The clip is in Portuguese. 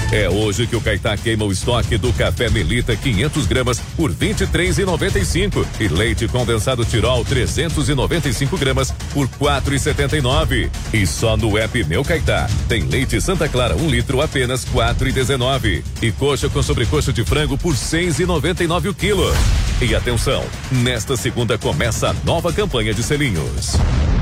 É hoje que o Caetá queima o estoque do café Melita 500 gramas por R$ 23,95 e leite condensado Tirol 395 gramas por R$ 4,79. E só no app Meu Caetá tem leite Santa Clara 1 litro apenas R$ 4,19 e coxa com sobrecoxa de frango por R$ 6,99 o quilo. E atenção, nesta segunda começa a nova campanha de selinhos.